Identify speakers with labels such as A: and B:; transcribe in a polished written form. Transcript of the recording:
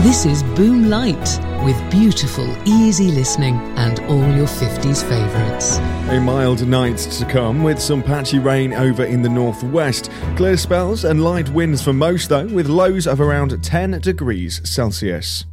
A: This is Boom Light, with beautiful, easy listening and all your 50s favourites.
B: A mild night to come with some patchy rain over in the northwest. Clear spells and light winds for most though, with lows of around 10 degrees Celsius.